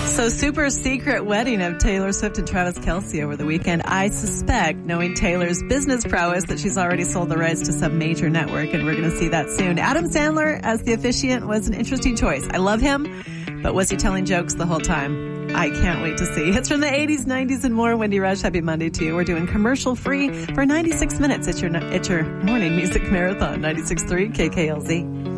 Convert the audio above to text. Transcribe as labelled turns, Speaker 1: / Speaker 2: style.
Speaker 1: So super secret wedding of Taylor Swift and Travis Kelce over the weekend. I suspect, knowing Taylor's business prowess, that she's already sold the rights to some major network, and we're going to see that soon. Adam Sandler as the officiant was an interesting choice. I love him, but was he telling jokes the whole time? I can't wait to see. It's from the 80s, 90s, and more. Wendy Rush, happy Monday to you. We're doing commercial free for 96 minutes. It's your morning music marathon, 96.3 KKLZ.